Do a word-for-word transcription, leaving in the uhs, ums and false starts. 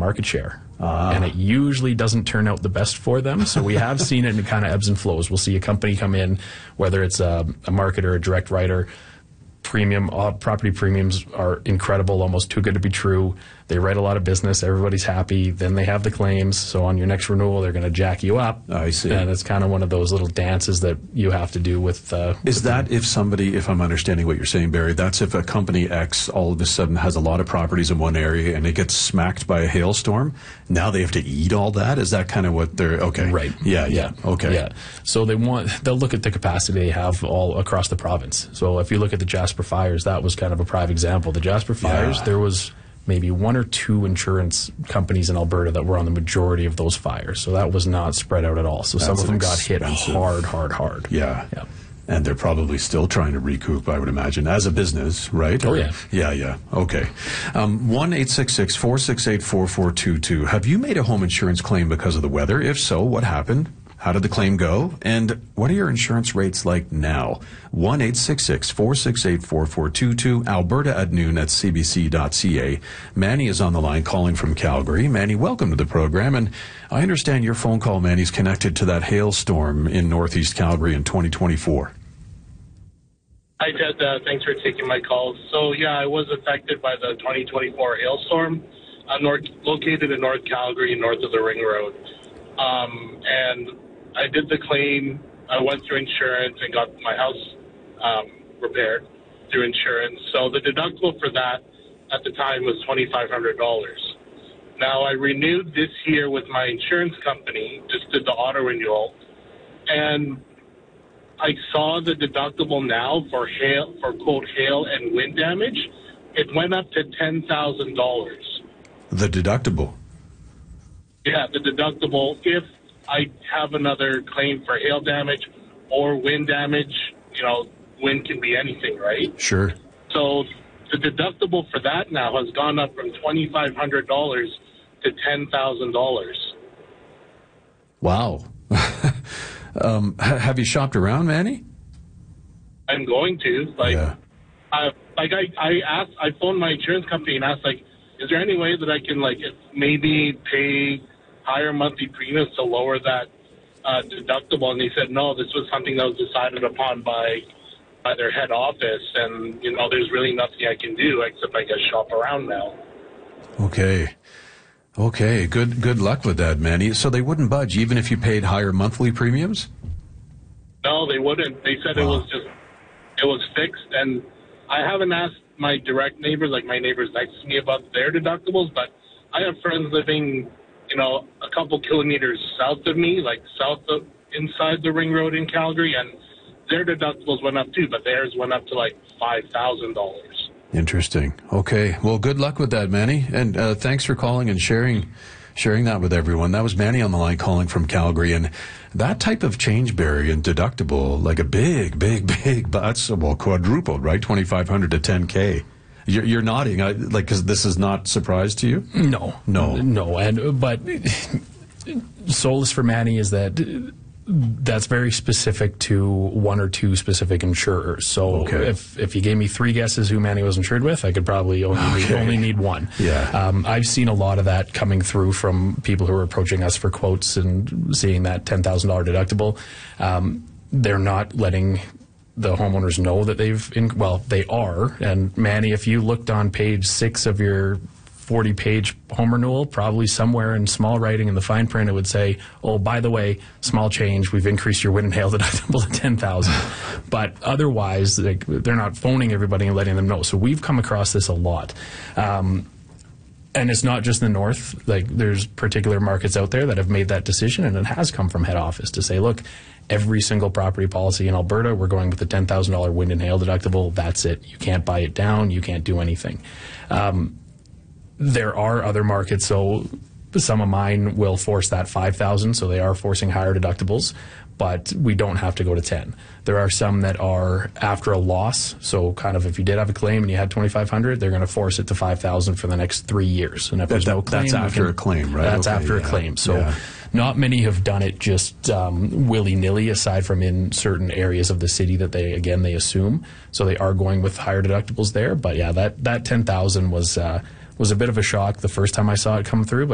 market share. Ah. And it usually doesn't turn out the best for them. So we have seen it in kind of ebbs and flows. We'll see a company come in, whether it's a, a marketer, a direct writer, premium, uh, property premiums are incredible, almost too good to be true. They write a lot of business. Everybody's happy. Then they have the claims. So on your next renewal, they're going to jack you up. I see. And it's kind of one of those little dances that you have to do with. Uh, Is with that if somebody, if I'm understanding what you're saying, Barry, that's if a company X all of a sudden has a lot of properties in one area and it gets smacked by a hailstorm, now they have to eat all that? Is that kind of what they're, okay. Right. Yeah, yeah, yeah. okay. Yeah. So they want, they'll look at the capacity they have all across the province. So if you look at the Jasper fires, that was kind of a prime example. The Jasper fires, Yeah. there was maybe one or two insurance companies in Alberta that were on the majority of those fires. So that was not spread out at all. So some That's of them an got hit expensive- hard, hard, hard. Yeah. Yeah. And they're probably still trying to recoup, I would imagine, as a business, right? Oh, Or- yeah. Yeah, yeah. Okay. Um, one eight six six, four six eight, four four two two. Have you made a home insurance claim because of the weather? If so, what happened? How did the claim go? And what are your insurance rates like now? one eight six six, four six eight, four four two two, Alberta at noon at c b c dot c a. Manny is on the line calling from Calgary. Manny, welcome to the program. And I understand your phone call, Manny, is connected to that hailstorm in northeast Calgary in twenty twenty-four. Hi, Ted. Uh, thanks for taking my call. So, yeah, I was affected by the twenty twenty-four hailstorm. I'm north, located in North Calgary, north of the Ring Road. Um, and I did the claim. I went through insurance and got my house um, repaired through insurance. So the deductible for that at the time was twenty-five hundred dollars. Now, I renewed this year with my insurance company, just did the auto renewal, and I saw the deductible now for hail, for quote, hail and wind damage. It went up to ten thousand dollars. The deductible. Yeah, the deductible, if I have another claim for hail damage or wind damage, you know, wind can be anything, right? Sure. So the deductible for that now has gone up from twenty-five hundred dollars to ten thousand dollars. Wow. um, ha- have you shopped around, Manny? I'm going to. Like, Yeah. I, like I, I asked, I phoned my insurance company and asked, like, is there any way that I can, like, maybe pay higher monthly premiums to lower that uh, deductible? And they said, no, this was something that was decided upon by by their head office, and, you know, there's really nothing I can do except I guess shop around now. Okay. Okay. Good good luck with that, Manny. So they wouldn't budge even if you paid higher monthly premiums? No, they wouldn't. They said it Wow. was just, it was fixed, and I haven't asked my direct neighbors, like my neighbors next to me, about their deductibles, but I have friends living, you know, a couple kilometers south of me, like south of, inside the Ring Road in Calgary, and their deductibles went up too, but theirs went up to like five thousand dollars. Interesting. Okay. Well, good luck with that, Manny. And uh, thanks for calling and sharing sharing that with everyone. That was Manny on the line calling from Calgary. And that type of change barrier and deductible, like a big, big, big, that's, well, quadrupled, right? twenty-five hundred to ten K. You're, you're nodding, I, like, because this is not surprise to you? No. No. No. And, but solace for Manny is that that's very specific to one or two specific insurers. So Okay. if if you gave me three guesses who Manny was insured with, I could probably only need, Okay. only need one. Yeah. Um, I've seen a lot of that coming through from people who are approaching us for quotes and seeing that ten thousand dollars deductible. Um, they're not letting the homeowners know that they've, in, well, they are. And Manny, if you looked on page six of your forty-page home renewal, probably somewhere in small writing in the fine print, it would say, oh, by the way, small change, we've increased your wind and hail deductible to ten thousand dollars. But otherwise, like, they're not phoning everybody and letting them know. So we've come across this a lot. Um, and it's not just the north. Like, there's particular markets out there that have made that decision, and it has come from head office to say, look, every single property policy in Alberta, we're going with the ten thousand dollars wind and hail deductible. That's it. You can't buy it down. You can't do anything. Um, There are other markets, so some of mine will force that five thousand dollars, so they are forcing higher deductibles, but we don't have to go to ten. There are some that are after a loss, so kind of if you did have a claim and you had twenty-five hundred dollars, they're going to force it to five thousand dollars for the next three years. And if That- there's no that- claim, that's we after can- a claim, right? That's Okay, after yeah. a claim. So Yeah. not many have done it just um, willy-nilly, aside from in certain areas of the city that they, again, they assume. So they are going with higher deductibles there. But yeah, that, that ten thousand was... Uh, was a bit of a shock the first time I saw it come through, but